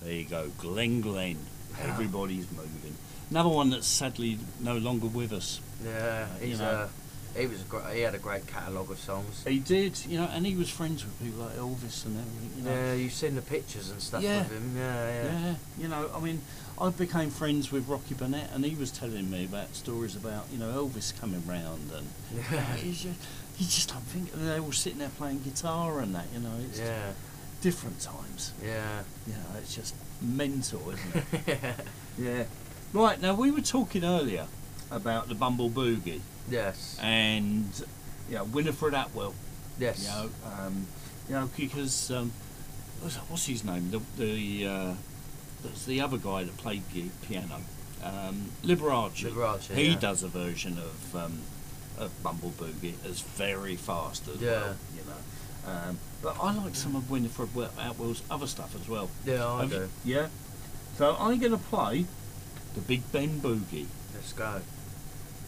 There you go, Glenn Glenn. Yeah. Everybody's moving. Another one that's sadly no longer with us. Yeah, You know. he had a great catalogue of songs. He did, you know, and he was friends with people like Elvis and everything, you know. Yeah, you've seen the pictures and stuff Yeah. with him. Yeah. Yeah, you know, I mean, I became friends with Rocky Burnett, and he was telling me about stories about, you know, Elvis coming round, and Yeah. you just don't think, and they were sitting there playing guitar and that, you know, it's Yeah. different times. Yeah. You know, it's just mental, isn't it? Yeah. Yeah. Right, now we were talking earlier about the Bumble Boogie Yes. and, you know, Winifred Atwell, Yes. you know, because, what's his name? That's the other guy that played piano, Liberace. Liberace, He yeah. does a version of Bumble Boogie as very fast as Yeah. well, you know. But I like some of Winifred Atwell's other stuff as well. Yeah, I do. Yeah. So I'm going to play the Big Ben Boogie. Let's go.